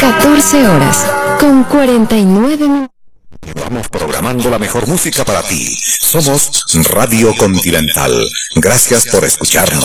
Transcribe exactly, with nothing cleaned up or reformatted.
catorce horas con cuarenta y nueve minutos. Vamos programando la mejor música para ti. Somos Radio Continental. Gracias por escucharnos.